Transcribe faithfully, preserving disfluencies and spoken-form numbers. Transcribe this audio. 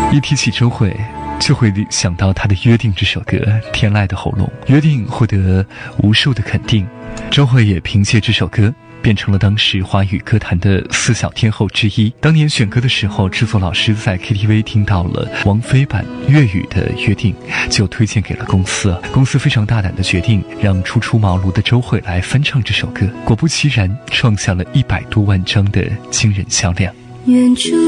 一提起周蕙，就会想到她的《约定》这首歌《天籁的喉咙》。《约定》获得无数的肯定，周蕙也凭借这首歌变成了当时华语歌坛的四小天后之一。当年选歌的时候，制作老师在 K T V 听到了王菲版粤语的《约定》，就推荐给了公司。公司非常大胆的决定，让初出茅庐的周蕙来翻唱这首歌。果不其然，创下了一百多万张的惊人销量。 远处